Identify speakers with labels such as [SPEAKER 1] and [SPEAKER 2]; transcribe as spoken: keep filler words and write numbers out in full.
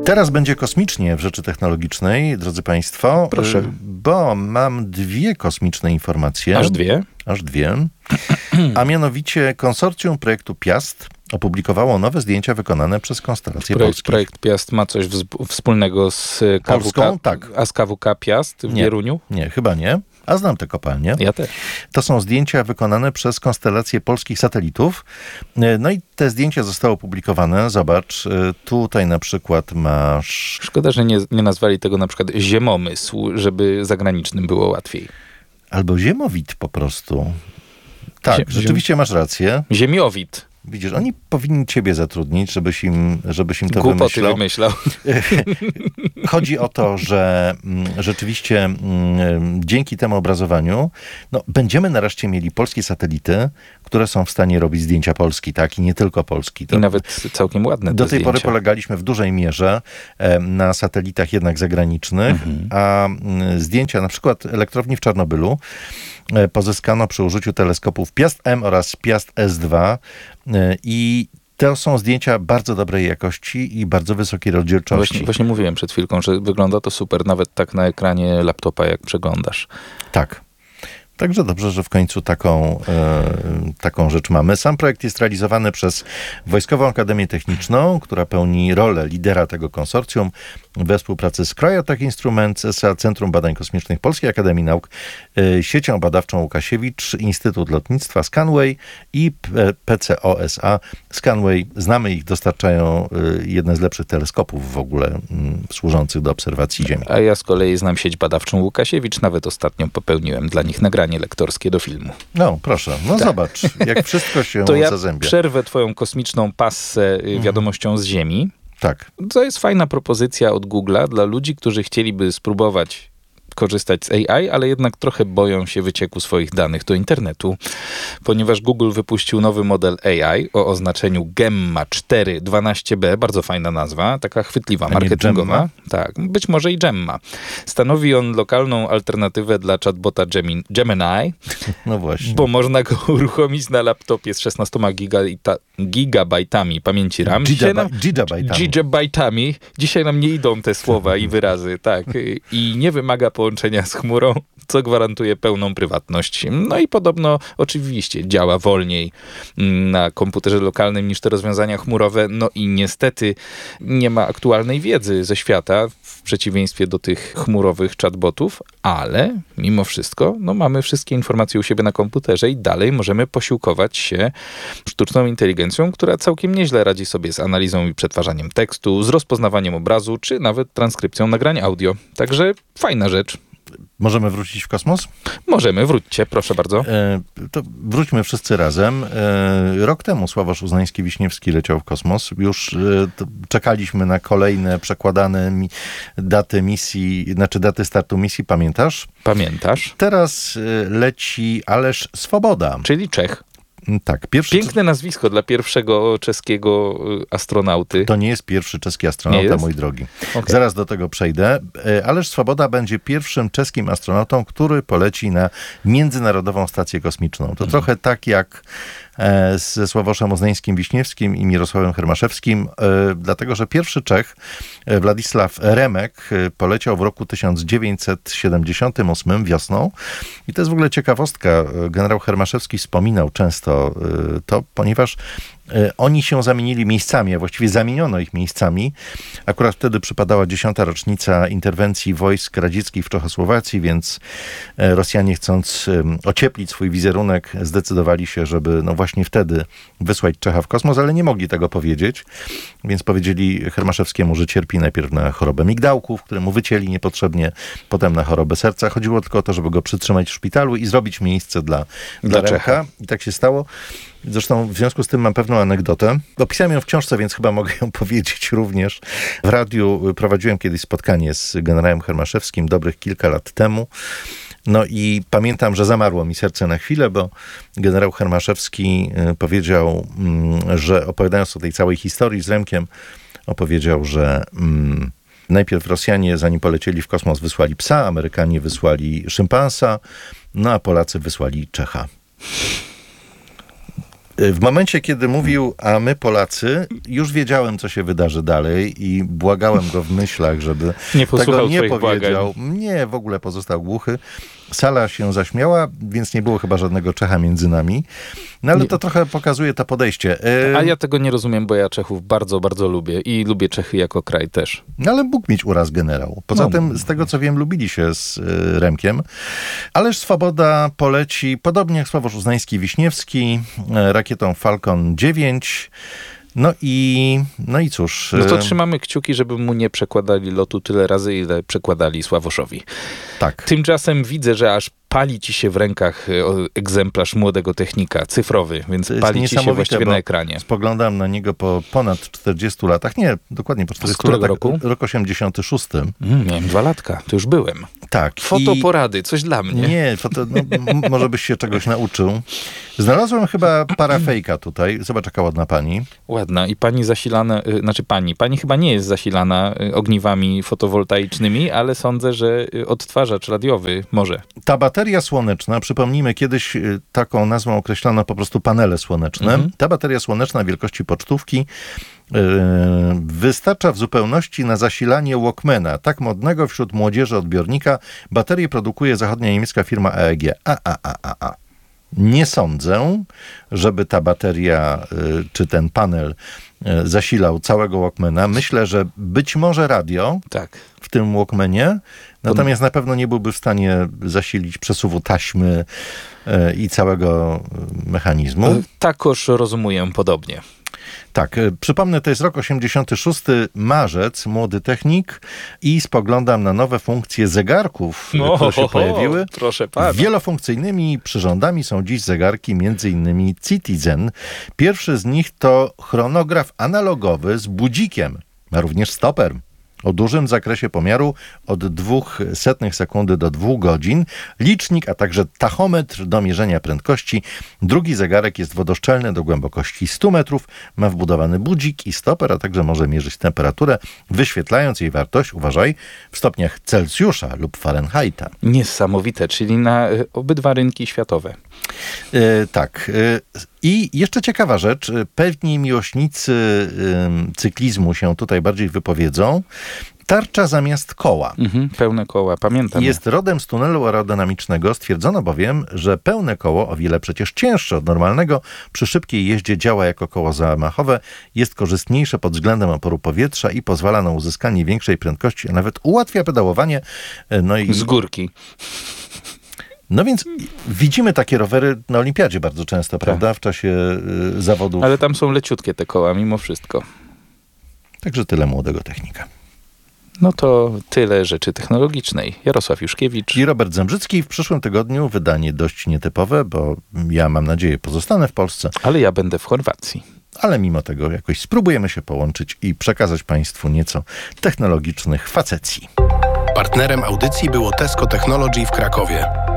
[SPEAKER 1] Teraz będzie kosmicznie w Rzeczy Technologicznej, drodzy Państwo.
[SPEAKER 2] Proszę.
[SPEAKER 1] Bo mam dwie kosmiczne informacje.
[SPEAKER 2] Aż dwie?
[SPEAKER 1] Aż dwie. A mianowicie konsorcjum projektu Piast opublikowało nowe zdjęcia wykonane przez konstelację
[SPEAKER 2] Projekt,
[SPEAKER 1] Polski.
[SPEAKER 2] projekt Piast ma coś wz- wspólnego z K W K?
[SPEAKER 1] Polską? Tak.
[SPEAKER 2] A z K W K Piast w
[SPEAKER 1] Nie.
[SPEAKER 2] Wieruniu?
[SPEAKER 1] Nie, chyba nie. A znam te kopalnie.
[SPEAKER 2] Ja też.
[SPEAKER 1] To są zdjęcia wykonane przez konstelację polskich satelitów. No i te zdjęcia zostały opublikowane. Zobacz, tutaj na przykład masz...
[SPEAKER 2] Szkoda, że nie, nie nazwali tego na przykład ziemomysł, żeby zagranicznym było łatwiej.
[SPEAKER 1] Albo ziemowit po prostu. Tak,
[SPEAKER 2] Ziem-
[SPEAKER 1] rzeczywiście masz rację.
[SPEAKER 2] Ziemiowit.
[SPEAKER 1] Widzisz, oni powinni ciebie zatrudnić, żebyś im, żebyś im to
[SPEAKER 2] Głupoty
[SPEAKER 1] wymyślał.
[SPEAKER 2] wymyślał.
[SPEAKER 1] Chodzi o to, że mm, rzeczywiście mm, dzięki temu obrazowaniu no, będziemy nareszcie mieli polskie satelity, które są w stanie robić zdjęcia Polski, tak? I nie tylko Polski. To
[SPEAKER 2] I nawet całkiem ładne te
[SPEAKER 1] do tej
[SPEAKER 2] zdjęcia.
[SPEAKER 1] pory polegaliśmy w dużej mierze e, na satelitach jednak zagranicznych,
[SPEAKER 2] Mhm.
[SPEAKER 1] a mm, zdjęcia na przykład elektrowni w Czarnobylu e, pozyskano przy użyciu teleskopów Piast M oraz Piast S dwa e, i to są zdjęcia bardzo dobrej jakości i bardzo wysokiej rozdzielczości.
[SPEAKER 2] Właśnie, właśnie mówiłem przed chwilką, że wygląda to super, nawet tak na ekranie laptopa, jak przeglądasz.
[SPEAKER 1] Tak. Także dobrze, że w końcu taką, e, taką rzecz mamy. Sam projekt jest realizowany przez Wojskową Akademię Techniczną, która pełni rolę lidera tego konsorcjum we współpracy z Cryo-Tech Instruments S A, Centrum Badań Kosmicznych Polskiej Akademii Nauk, e, Siecią Badawczą Łukasiewicz, Instytut Lotnictwa Scanway i P- PCO S A. Scanway, znamy ich, dostarczają e, jedne z lepszych teleskopów w ogóle m, służących do obserwacji Ziemi.
[SPEAKER 2] A ja z kolei znam sieć badawczą Łukasiewicz, nawet ostatnio popełniłem dla nich nagranie lektorskie do filmu.
[SPEAKER 1] No, proszę, no
[SPEAKER 2] Tak.
[SPEAKER 1] zobacz, jak wszystko się
[SPEAKER 2] To ja
[SPEAKER 1] zazębia.
[SPEAKER 2] przerwę twoją kosmiczną passę y, wiadomością z Ziemi.
[SPEAKER 1] Tak.
[SPEAKER 2] To jest fajna propozycja od Google'a dla ludzi, którzy chcieliby spróbować korzystać z A I, ale jednak trochę boją się wycieku swoich danych do internetu, ponieważ Google wypuścił nowy model A I o oznaczeniu Gemma cztery dwanaście B, bardzo fajna nazwa, taka chwytliwa,
[SPEAKER 1] A nie
[SPEAKER 2] marketingowa.
[SPEAKER 1] Gemma?
[SPEAKER 2] Tak, być może i Gemma. Stanowi on lokalną alternatywę dla chatbota Gemi- Gemini,
[SPEAKER 1] No właśnie.
[SPEAKER 2] bo można go uruchomić na laptopie z szesnastoma giga- gigabajtami pamięci RAM. Dzisiaj nam-
[SPEAKER 1] Gigabajtami.
[SPEAKER 2] Gigabajtami. Dzisiaj nam nie idą te słowa i wyrazy, tak. I nie wymaga połączenia z chmurą, co gwarantuje pełną prywatność. No i podobno oczywiście działa wolniej na komputerze lokalnym niż te rozwiązania chmurowe. No i niestety nie ma aktualnej wiedzy ze świata, w przeciwieństwie do tych chmurowych chatbotów, ale mimo wszystko no mamy wszystkie informacje u siebie na komputerze i dalej możemy posiłkować się sztuczną inteligencją, która całkiem nieźle radzi sobie z analizą i przetwarzaniem tekstu, z rozpoznawaniem obrazu, czy nawet transkrypcją nagrań audio. Także fajna rzecz.
[SPEAKER 1] Możemy wrócić w kosmos?
[SPEAKER 2] Możemy, wróćcie, proszę bardzo.
[SPEAKER 1] E, to wróćmy wszyscy razem. E, rok temu Sławosz Uznański-Wiśniewski leciał w kosmos. Już e, to czekaliśmy na kolejne przekładane mi, daty misji, znaczy daty startu misji, pamiętasz?
[SPEAKER 2] Pamiętasz?
[SPEAKER 1] Teraz e, leci Aleš Svoboda.
[SPEAKER 2] Czyli Czech.
[SPEAKER 1] Tak, pierwszy...
[SPEAKER 2] Piękne nazwisko dla pierwszego czeskiego y, astronauty.
[SPEAKER 1] To nie jest pierwszy czeski
[SPEAKER 2] Nie
[SPEAKER 1] astronauta,
[SPEAKER 2] jest?
[SPEAKER 1] mój drogi.
[SPEAKER 2] Okay.
[SPEAKER 1] Zaraz do tego przejdę. E, Aleš Svoboda będzie pierwszym czeskim astronautą, który poleci na Międzynarodową Stację Kosmiczną. To
[SPEAKER 2] Mhm.
[SPEAKER 1] trochę tak jak e, ze Sławoszem Uznańskim-Wiśniewskim i Mirosławem Hermaszewskim, e, dlatego że pierwszy Czech, e, Władysław Remek, e, poleciał w roku tysiąc dziewięćset siedemdziesiątym ósmym wiosną. I to jest w ogóle ciekawostka. E, Generał Hermaszewski wspominał często e, to, ponieważ e, oni się zamienili miejscami, a właściwie zamieniono ich miejscami. Akurat wtedy przypadała dziesiąta rocznica interwencji wojsk radzieckich w Czechosłowacji, więc e, Rosjanie, chcąc e, ocieplić swój wizerunek, zdecydowali się, żeby no właśnie wtedy wysłać Czecha w kosmos, ale nie mogli tego powiedzieć, więc powiedzieli Hermaszewskiemu, że cierpi najpierw na chorobę migdałków, które mu wycięli niepotrzebnie, potem na chorobę serca. Chodziło tylko o to, żeby go przytrzymać w szpitalu i zrobić miejsce dla, dla,
[SPEAKER 2] Dla
[SPEAKER 1] Remka.
[SPEAKER 2] Czecha.
[SPEAKER 1] I tak się stało. Zresztą w związku z tym mam pewną anegdotę. Opisałem ją w książce, więc chyba mogę ją powiedzieć również. W radiu prowadziłem kiedyś spotkanie z generałem Hermaszewskim dobrych kilka lat temu. No i pamiętam, że zamarło mi serce na chwilę, bo generał Hermaszewski powiedział, że opowiadając o tej całej historii z Remkiem, opowiedział, że mm, najpierw Rosjanie, zanim polecieli w kosmos, wysłali psa, Amerykanie wysłali szympansa, no a Polacy wysłali Czecha. W momencie, kiedy mówił, a my Polacy, już wiedziałem, co się wydarzy dalej i błagałem go w myślach, żeby
[SPEAKER 2] nie
[SPEAKER 1] tego nie powiedział.
[SPEAKER 2] błagań.
[SPEAKER 1] Nie, w ogóle pozostał głuchy. Sala się zaśmiała, więc nie było chyba żadnego Czecha między nami. No ale
[SPEAKER 2] Nie.
[SPEAKER 1] to trochę pokazuje to podejście.
[SPEAKER 2] A ja tego nie rozumiem, bo ja Czechów bardzo, bardzo lubię i lubię Czechy jako kraj też.
[SPEAKER 1] No ale mógł mieć uraz generał. Poza
[SPEAKER 2] No.
[SPEAKER 1] tym, z tego co wiem, lubili się z y, Remkiem. Ależ Swoboda poleci, podobnie jak Sławosz Uznański-Wiśniewski, y, rakietą Falcon dziewięć. No i, no i cóż.
[SPEAKER 2] No to
[SPEAKER 1] y,
[SPEAKER 2] trzymamy kciuki, żeby mu nie przekładali lotu tyle razy, ile przekładali Sławoszowi.
[SPEAKER 1] Tak.
[SPEAKER 2] Tymczasem widzę, że aż pali ci się w rękach y, o, egzemplarz młodego technika, cyfrowy, więc
[SPEAKER 1] To jest
[SPEAKER 2] pali ci się
[SPEAKER 1] niesamowite,
[SPEAKER 2] właściwie
[SPEAKER 1] bo
[SPEAKER 2] na ekranie.
[SPEAKER 1] Spoglądam na niego po ponad czterdziestu latach. Nie, dokładnie po czterdziestu
[SPEAKER 2] którego
[SPEAKER 1] latach.
[SPEAKER 2] roku?
[SPEAKER 1] Rok osiemdziesiąty szósty.
[SPEAKER 2] Mm, miałem dwa latka, to już byłem.
[SPEAKER 1] Tak.
[SPEAKER 2] Fotoporady, coś dla mnie.
[SPEAKER 1] Nie, foto, no, m- może byś się czegoś nauczył. Znalazłem chyba parafejka tutaj. Zobacz, jaka ładna pani.
[SPEAKER 2] Ładna. I pani zasilana, y, znaczy pani, pani chyba nie jest zasilana y, ogniwami fotowoltaicznymi, ale sądzę, że y, odtwarzacz radiowy może.
[SPEAKER 1] Ta bateria słoneczna, przypomnijmy, kiedyś y, taką nazwą określano po prostu panele słoneczne.
[SPEAKER 2] Mhm.
[SPEAKER 1] Ta bateria słoneczna wielkości pocztówki y, wystarcza w zupełności na zasilanie Walkmana, tak modnego wśród młodzieży odbiornika. Baterię produkuje zachodnia niemiecka firma E E G. A, a, a, a, a. Nie sądzę, żeby ta bateria y, czy ten panel y, zasilał całego Walkmana. Myślę, że być może radio
[SPEAKER 2] Tak.
[SPEAKER 1] w tym Walkmanie, natomiast na pewno nie byłby w stanie zasilić przesuwu taśmy y, i całego y, mechanizmu.
[SPEAKER 2] Y, Takoż rozumuję podobnie.
[SPEAKER 1] Tak, y, przypomnę, to jest rok osiemdziesiąty szósty, marzec, młody technik i spoglądam na nowe funkcje zegarków,
[SPEAKER 2] No,
[SPEAKER 1] które się
[SPEAKER 2] ho, ho,
[SPEAKER 1] pojawiły.
[SPEAKER 2] proszę pana.
[SPEAKER 1] Wielofunkcyjnymi przyrządami są dziś zegarki, między innymi Citizen. Pierwszy z nich to chronograf analogowy z budzikiem, a również stoper o dużym zakresie pomiaru od dwóch setnych sekundy do dwóch godzin, licznik, a także tachometr do mierzenia prędkości. Drugi zegarek jest wodoszczelny do głębokości stu metrów, ma wbudowany budzik i stoper, a także może mierzyć temperaturę, wyświetlając jej wartość, uważaj, w stopniach Celsjusza lub Fahrenheita.
[SPEAKER 2] Niesamowite, czyli na y, obydwa rynki światowe.
[SPEAKER 1] E, tak. E, I jeszcze ciekawa rzecz. e, Pewni miłośnicy e, cyklizmu się tutaj bardziej wypowiedzą. Tarcza zamiast koła.
[SPEAKER 2] Mhm, pełne koła, pamiętam.
[SPEAKER 1] Jest rodem z tunelu aerodynamicznego. Stwierdzono bowiem, że pełne koło, o wiele przecież cięższe od normalnego, przy szybkiej jeździe działa jako koło zamachowe, jest korzystniejsze pod względem oporu powietrza i pozwala na uzyskanie większej prędkości, a nawet ułatwia pedałowanie. E, No i
[SPEAKER 2] Z górki.
[SPEAKER 1] No więc widzimy takie rowery na olimpiadzie bardzo często, prawda? W czasie y, zawodów.
[SPEAKER 2] Ale tam są leciutkie te koła, mimo wszystko.
[SPEAKER 1] Także tyle młodego technika.
[SPEAKER 2] No to tyle rzeczy technologicznej. Jarosław Juszkiewicz.
[SPEAKER 1] I Robert Zembrzycki. W przyszłym tygodniu wydanie dość nietypowe, bo ja mam nadzieję pozostanę w Polsce,
[SPEAKER 2] Ale ja będę w Chorwacji.
[SPEAKER 1] ale mimo tego jakoś spróbujemy się połączyć i przekazać Państwu nieco technologicznych facecji.
[SPEAKER 3] Partnerem audycji było Tesco Technology w Krakowie.